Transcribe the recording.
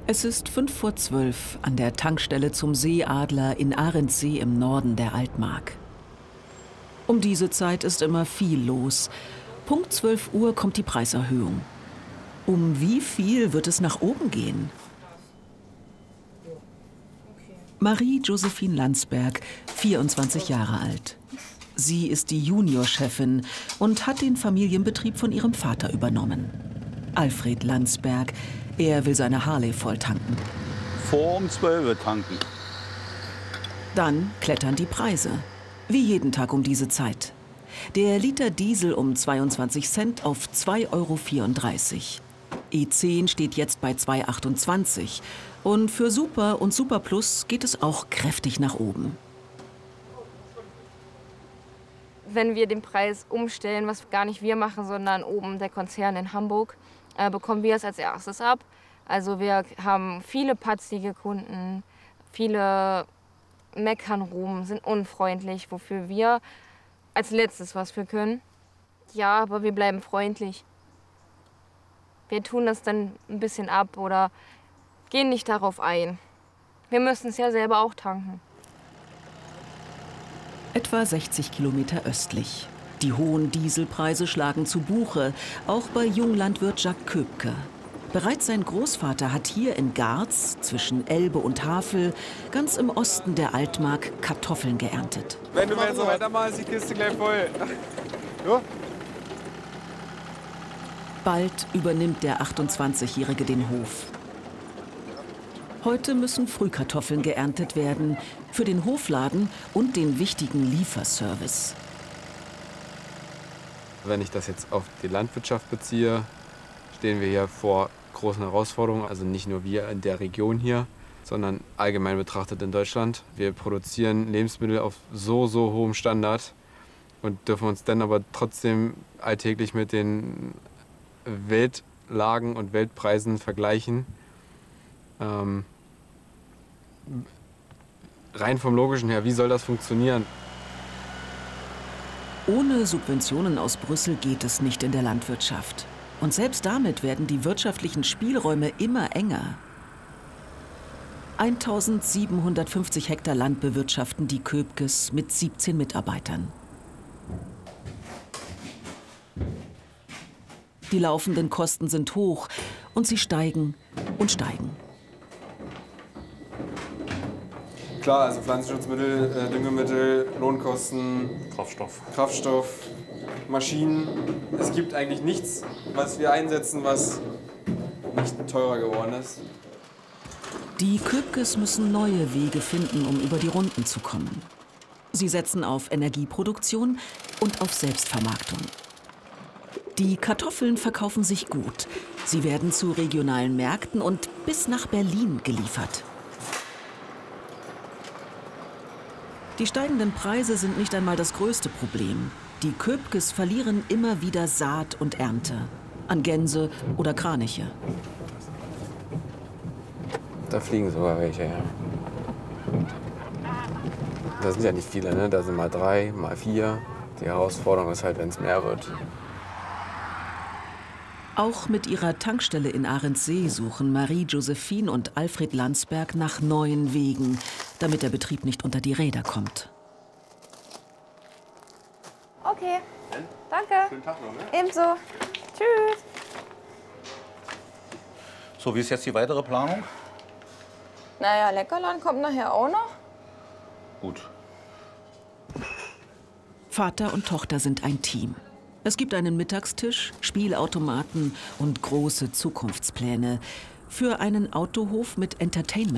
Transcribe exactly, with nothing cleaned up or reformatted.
Es ist fünf vor zwölf an der Tankstelle zum Seeadler in Arendsee im Norden der Altmark. Um diese Zeit ist immer viel los. Punkt zwölf Uhr kommt die Preiserhöhung. Um wie viel wird es nach oben gehen? Marie-Josephine Landsberg, vierundzwanzig Jahre alt. Sie ist die Juniorchefin und hat den Familienbetrieb von ihrem Vater übernommen. Alfred Landsberg, er will seine Harley voll tanken. Vor um zwölf Uhr tanken. Dann klettern die Preise. Wie jeden Tag um diese Zeit. Der Liter Diesel um zweiundzwanzig Cent auf zwei Euro vierunddreißig. E zehn steht jetzt bei zwei Euro achtundzwanzig. Und für Super und Super Plus geht es auch kräftig nach oben. Wenn wir den Preis umstellen, was gar nicht wir machen, sondern oben der Konzern in Hamburg, äh, bekommen wir es als erstes ab. Also wir haben viele patzige Kunden, viele meckern rum, sind unfreundlich, wofür wir als letztes was für können. Ja, aber wir bleiben freundlich. Wir tun das dann ein bisschen ab oder gehen nicht darauf ein. Wir müssen es ja selber auch tanken. Etwa sechzig Kilometer östlich. Die hohen Dieselpreise schlagen zu Buche, auch bei Junglandwirt Jacques Köpke. Bereits sein Großvater hat hier in Garz, zwischen Elbe und Havel, ganz im Osten der Altmark, Kartoffeln geerntet. Wenn du jetzt so weitermachst, ist die Kiste gleich voll. Ja. Bald übernimmt der achtundzwanzigjährige den Hof. Heute müssen Frühkartoffeln geerntet werden für den Hofladen und den wichtigen Lieferservice. Wenn ich das jetzt auf die Landwirtschaft beziehe, stehen wir hier vor großen Herausforderungen. Also nicht nur wir in der Region hier, sondern allgemein betrachtet in Deutschland. Wir produzieren Lebensmittel auf so, so hohem Standard und dürfen uns dann aber trotzdem alltäglich mit den Weltlagen und Weltpreisen vergleichen. Ähm, rein vom Logischen her, wie soll das funktionieren? Ohne Subventionen aus Brüssel geht es nicht in der Landwirtschaft. Und selbst damit werden die wirtschaftlichen Spielräume immer enger. eintausendsiebenhundertfünfzig Hektar Land bewirtschaften die Köpkes mit siebzehn Mitarbeitern. Die laufenden Kosten sind hoch und sie steigen und steigen. Klar, also Pflanzenschutzmittel, äh, Düngemittel, Lohnkosten, Kraftstoff. Kraftstoff, Maschinen. Es gibt eigentlich nichts, was wir einsetzen, was nicht teurer geworden ist. Die Köpkes müssen neue Wege finden, um über die Runden zu kommen. Sie setzen auf Energieproduktion und auf Selbstvermarktung. Die Kartoffeln verkaufen sich gut. Sie werden zu regionalen Märkten und bis nach Berlin geliefert. Die steigenden Preise sind nicht einmal das größte Problem. Die Köpkes verlieren immer wieder Saat und Ernte an Gänse oder Kraniche. Da fliegen sogar welche, ja. Das sind ja nicht viele, ne? Da sind mal drei, mal vier. Die Herausforderung ist halt, wenn es mehr wird. Auch mit ihrer Tankstelle in Arendsee suchen Marie-Josephine und Alfred Landsberg nach neuen Wegen, damit der Betrieb nicht unter die Räder kommt. Okay, danke. Schönen Tag noch, ne? Ebenso. Tschüss. So, wie ist jetzt die weitere Planung? Naja, Leckerland kommt nachher auch noch. Gut. Vater und Tochter sind ein Team. Es gibt einen Mittagstisch, Spielautomaten und große Zukunftspläne für einen Autohof mit Entertainment.